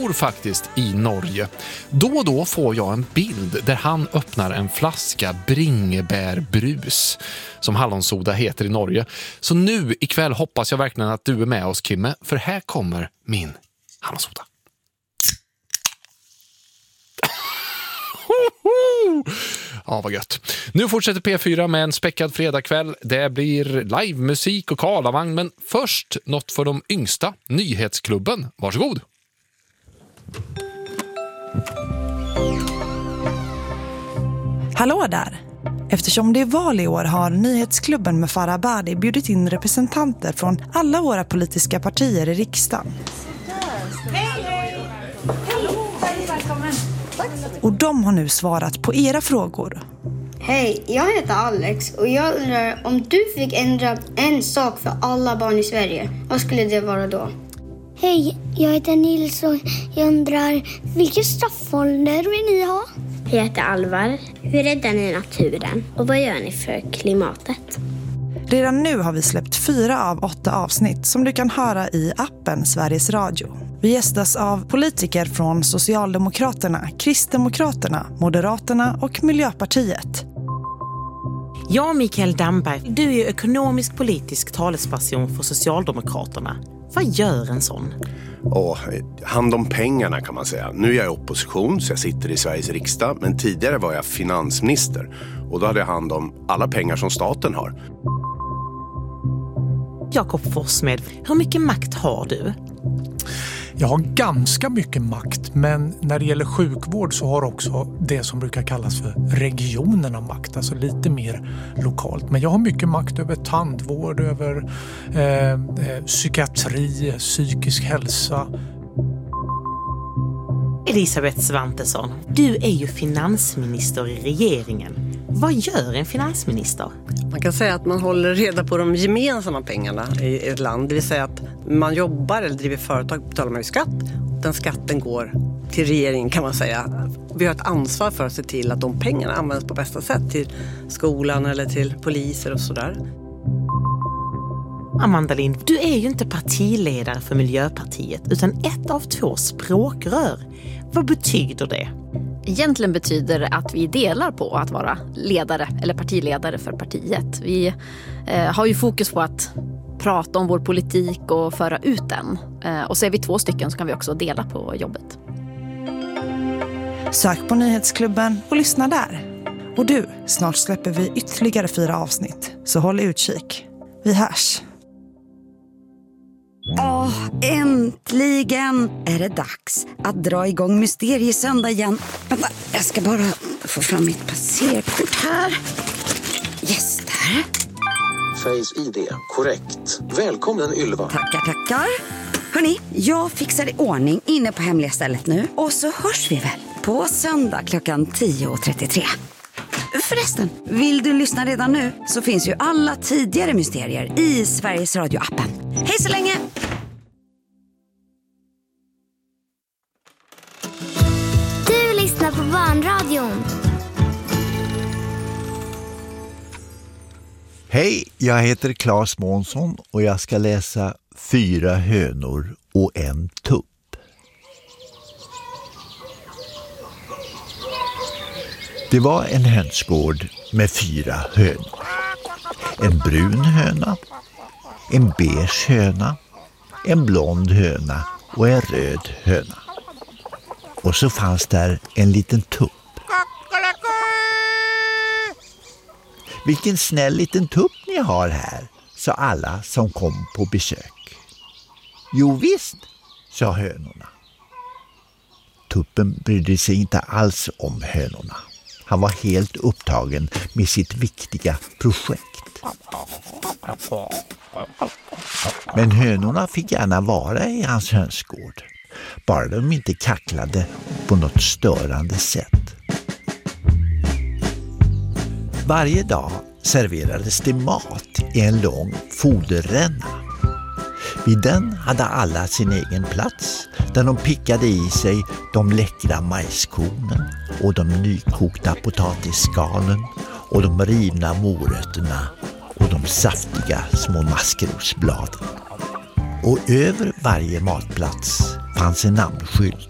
bor faktiskt i Norge. Då och då får jag en bild där han öppnar en flaska bringebärbrus, som hallonsoda heter i Norge. Så nu ikväll hoppas jag verkligen att du är med oss, Kimme, för här kommer min hallonsoda. Ja, vad gött. Nu fortsätter P4 med en späckad fredagkväll. Det blir livemusik och Karlavagn, men först något för de yngsta. Nyhetsklubben. Varsågod. Hallå där! Eftersom det är val i år har Nyhetsklubben med Farah Abadi bjudit in representanter från alla våra politiska partier i riksdagen. Och de har nu svarat på era frågor. Hej, jag heter Alex och jag undrar om du fick ändra en sak för alla barn i Sverige. Vad skulle det vara då? Hej, jag heter Nils och jag undrar vilken straffålder vill ni ha? Jag heter Alvar. Hur räddar ni naturen och vad gör ni för klimatet? Redan nu har vi släppt 4 av 8 avsnitt som du kan höra i appen Sveriges Radio. Vi gästas av politiker från Socialdemokraterna, Kristdemokraterna, Moderaterna och Miljöpartiet. Ja, Mikael Damberg, du är ju ekonomisk politisk talesperson för Socialdemokraterna. Vad gör en sån? Hand om pengarna kan man säga. Nu är jag i opposition så jag sitter i Sveriges riksdag, men tidigare var jag finansminister och då hade jag hand om alla pengar som staten har. Jakob Forssmed, hur mycket makt har du? Jag har ganska mycket makt, men när det gäller sjukvård så har också det som brukar kallas för regionerna makt, alltså lite mer lokalt. Men jag har mycket makt över tandvård, över psykiatri, psykisk hälsa. Elisabeth Svantesson, du är ju finansminister i regeringen. Vad gör en finansminister? Man kan säga att man håller reda på de gemensamma pengarna i ett land. Det vill säga att man jobbar eller driver företag, betalar man ju skatt. Den skatten går till regeringen kan man säga. Vi har ett ansvar för att se till att de pengarna används på bästa sätt till skolan eller till poliser och sådär. Amanda Lind, du är ju inte partiledare för Miljöpartiet utan ett av 2 språkrör. Vad betyder det? Egentligen betyder det att vi delar på att vara ledare eller partiledare för partiet. Vi har ju fokus på att prata om vår politik och föra ut den. Och så är vi 2 stycken så kan vi också dela på jobbet. Sök på Nyhetsklubben och lyssna där. Och du, snart släpper vi ytterligare 4 avsnitt. Så håll utkik. Vi hörs. Äntligen är det dags att dra igång Mysteriesöndag igen. Vänta, jag ska bara få fram mitt passerkort här. Yes, där. Face ID, korrekt. Välkommen Ylva. Tackar. Hörrni, jag fixar i ordning inne på hemliga stället nu. Och så hörs vi väl på söndag klockan 10:33. Förresten, vill du lyssna redan nu så finns ju alla tidigare mysterier i Sveriges Radio-appen. Hej så länge! Du lyssnar på Barnradion. Hej, jag heter Claes Månsson och jag ska läsa 4 hönor och en tupp. Det var en hönsgård med 4 hönor. En brun höna, en beige höna, en blond höna och en röd höna. Och så fanns där en liten tupp. Vilken snäll liten tupp ni har här, sa alla som kom på besök. Jo visst, sa hönorna. Tuppen brydde sig inte alls om hönorna. Han var helt upptagen med sitt viktiga projekt. Men hönorna fick gärna vara i hans hönsgård. Bara de inte kacklade på något störande sätt. Varje dag serverades det mat i en lång foderränna. Vid den hade alla sin egen plats där de pickade i sig de läckra majskornen och de nykokta potatisskalen och de rivna morötterna och de saftiga små maskrosbladen. Och över varje matplats fanns en namnskylt